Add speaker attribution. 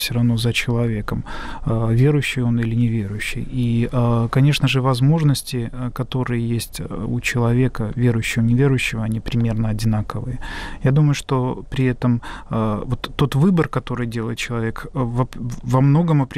Speaker 1: все равно за человеком, верующий он или неверующий. И, конечно же, возможности, которые есть у человека, верующего, неверующего, они примерно одинаковые. Я думаю, что при этом вот тот выбор, который делает человек, во многом определяет